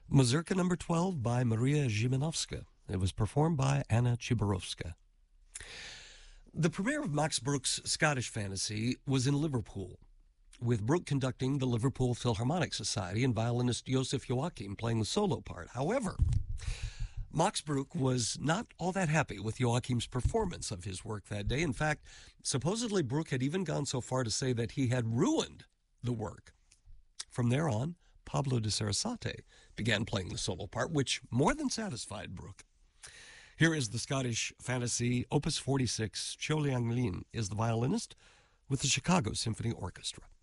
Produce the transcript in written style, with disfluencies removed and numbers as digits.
Mazurka number 12 by Maria Zimanowska. It was performed by Anna Chiborowska. The premiere of Max Bruch's Scottish Fantasy was in Liverpool, with Bruch conducting the Liverpool Philharmonic Society and violinist Joseph Joachim playing the solo part. However, Max Bruch was not all that happy with Joachim's performance of his work that day. In fact, supposedly Bruch had even gone so far to say that he had ruined the work. From there on, Pablo de Sarasate began playing the solo part, which more than satisfied Bruch. Here is the Scottish Fantasy, Opus 46. Cho Liang Lin is the violinist with the Chicago Symphony Orchestra.